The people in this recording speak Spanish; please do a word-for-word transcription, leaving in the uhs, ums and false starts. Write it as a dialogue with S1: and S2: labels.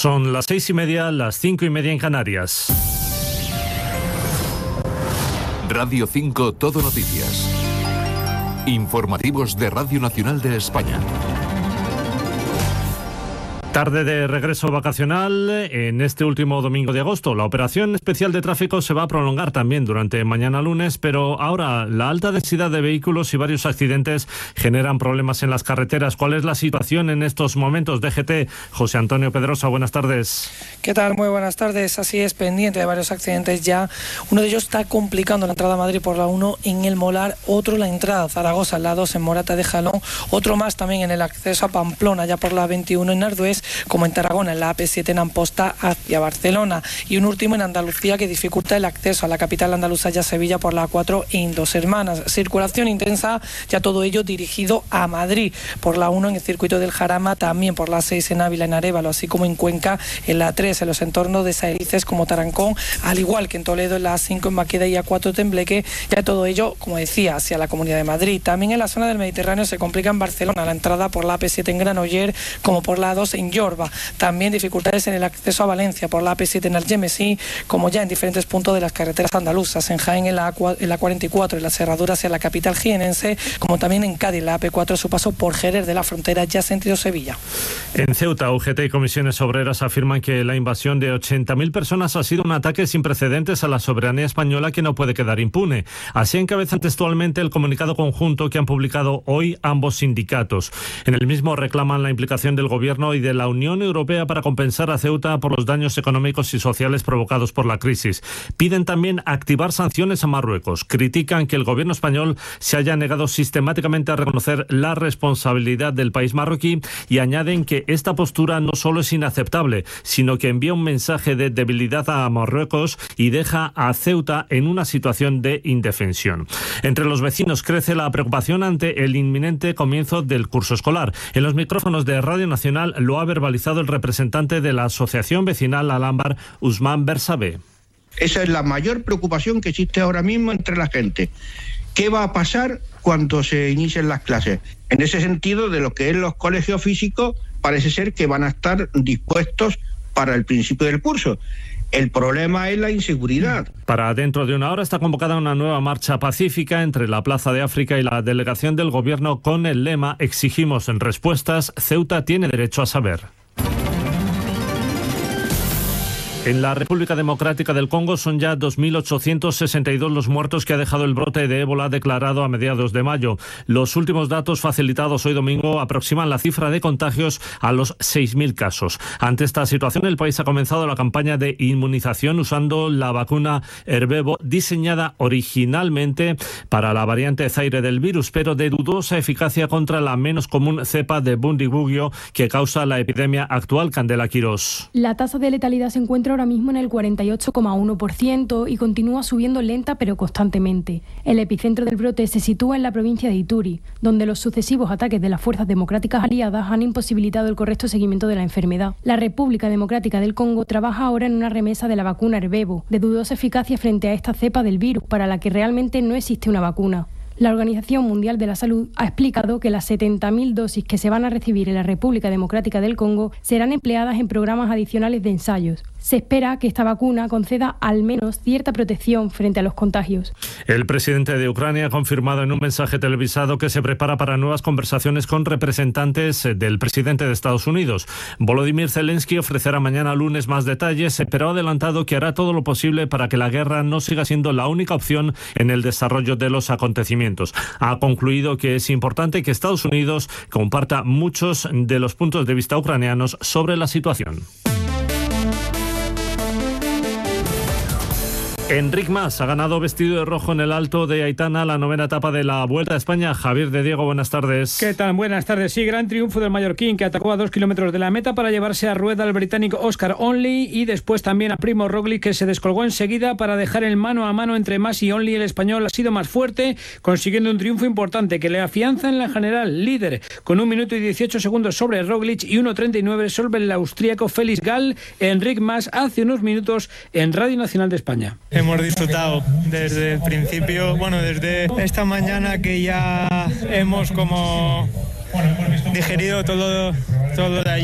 S1: Son las seis y media, las cinco y media en Canarias.
S2: Radio cinco Todo Noticias. Informativos de Radio Nacional de España.
S1: Tarde de regreso vacacional en este último domingo de agosto. La operación especial de tráfico se va a prolongar también durante mañana lunes, pero ahora la alta densidad de vehículos y varios accidentes generan problemas en las carreteras. ¿Cuál es la situación en estos momentos? D G T, José Antonio Pedrosa, buenas tardes.
S3: ¿Qué tal? Muy buenas tardes. Así es, pendiente de varios accidentes ya. Uno de ellos está complicando la entrada a Madrid por la uno en El Molar, otro la entrada a Zaragoza, la dos en Morata de Jalón, otro más también en el acceso a Pamplona, ya por la veintiuno en Ardués, como en Tarragona, en la A P siete en Amposta hacia Barcelona, y un último en Andalucía que dificulta el acceso a la capital andaluza y a Sevilla por la A cuatro en Dos Hermanas. Circulación intensa, ya todo ello dirigido a Madrid, por la uno en el circuito del Jarama, también por la seis en Ávila, en Arévalo, así como en Cuenca, en la tres en los entornos de Saelices como Tarancón, al igual que en Toledo, en la A cinco en Maqueda y A cuatro Tembleque, ya todo ello, como decía, hacia la Comunidad de Madrid. También en la zona del Mediterráneo se complica en Barcelona la entrada por la A P siete en Granollers, como por la A dos en Yorba. También dificultades en el acceso a Valencia por la A P siete en Algemesí, como ya en diferentes puntos de las carreteras andaluzas, en Jaén en la, en la cuarenta y cuatro, en la Serradura hacia la capital jienense, como también en Cádiz, la A P cuatro a su paso por Jerez de la Frontera, ya sentido Sevilla.
S1: En Ceuta, U G T y comisiones obreras afirman que la invasión de ochenta mil personas ha sido un ataque sin precedentes a la soberanía española que no puede quedar impune. Así encabezan textualmente el comunicado conjunto que han publicado hoy ambos sindicatos. En el mismo reclaman la implicación del Gobierno y de la Unión Europea para compensar a Ceuta por los daños económicos y sociales provocados por la crisis. Piden también activar sanciones a Marruecos. Critican que el gobierno español se haya negado sistemáticamente a reconocer la responsabilidad del país marroquí y añaden que esta postura no solo es inaceptable, sino que envía un mensaje de debilidad a Marruecos y deja a Ceuta en una situación de indefensión. Entre los vecinos crece la preocupación ante el inminente comienzo del curso escolar. En los micrófonos de Radio Nacional lo ha verbalizado el representante de la Asociación Vecinal Alámbar, Usman Bersabe.
S4: Esa es la mayor preocupación que existe ahora mismo entre la gente. ¿Qué va a pasar cuando se inicien las clases? En ese sentido, de lo que es los colegios físicos, parece ser que van a estar dispuestos para el principio del curso. El problema es la inseguridad.
S1: Para dentro de una hora está convocada una nueva marcha pacífica entre la Plaza de África y la delegación del Gobierno con el lema "Exigimos en respuestas, Ceuta tiene derecho a saber". En la República Democrática del Congo son ya dos mil ochocientos sesenta y dos los muertos que ha dejado el brote de ébola declarado a mediados de mayo. Los últimos datos facilitados hoy domingo aproximan la cifra de contagios a los seis mil casos. Ante esta situación, el país ha comenzado la campaña de inmunización usando la vacuna Ervebo, diseñada originalmente para la variante Zaire del virus, pero de dudosa eficacia contra la menos común cepa de Bundibugyo que causa la epidemia actual. Candela Quirós.
S5: La tasa de letalidad se encuentra ahora mismo en el cuarenta y ocho coma uno por ciento y continúa subiendo lenta pero constantemente. El epicentro del brote se sitúa en la provincia de Ituri, donde los sucesivos ataques de las fuerzas democráticas aliadas han imposibilitado el correcto seguimiento de la enfermedad. La República Democrática del Congo trabaja ahora en una remesa de la vacuna Ervebo, de dudosa eficacia frente a esta cepa del virus, para la que realmente no existe una vacuna. La Organización Mundial de la Salud ha explicado que las setenta mil dosis que se van a recibir en la República Democrática del Congo serán empleadas en programas adicionales de ensayos. Se espera que esta vacuna conceda al menos cierta protección frente a los contagios.
S1: El presidente de Ucrania ha confirmado en un mensaje televisado que se prepara para nuevas conversaciones con representantes del presidente de Estados Unidos. Volodymyr Zelensky ofrecerá mañana lunes más detalles, pero ha adelantado que hará todo lo posible para que la guerra no siga siendo la única opción en el desarrollo de los acontecimientos. Ha concluido que es importante que Estados Unidos comparta muchos de los puntos de vista ucranianos sobre la situación. Enric Mas ha ganado vestido de rojo en el Alto de Aitana, la novena etapa de la Vuelta a España. Javier de Diego, buenas tardes.
S6: ¿Qué tal? Buenas tardes. Sí, gran triunfo del mallorquín, que atacó a dos kilómetros de la meta para llevarse a rueda al británico Oscar Onley y después también a Primo Roglic, que se descolgó enseguida para dejar el mano a mano entre Mas y Onley. El español ha sido más fuerte, consiguiendo un triunfo importante que le afianza en la general, líder con un minuto y dieciocho segundos sobre Roglic y uno treinta y nueve sobre el austríaco Félix Gall. Enric Mas hace unos minutos en Radio Nacional de España.
S7: Hemos disfrutado desde el principio, bueno, desde esta mañana que ya hemos como digerido todo, todo de ahí.